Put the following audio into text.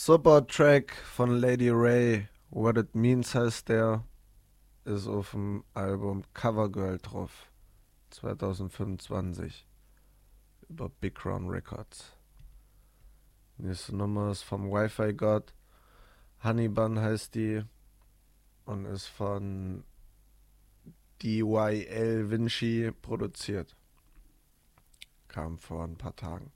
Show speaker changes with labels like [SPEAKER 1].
[SPEAKER 1] Super Track von Lady Ray. What It Means heißt der. Ist auf dem Album Covergirl drauf. 2025. Über Big Crown Records. Nächste Nummer ist vom Wi-Fi God. Honey Bun heißt die. Und ist von DYL Vinci produziert. Kam vor ein paar Tagen.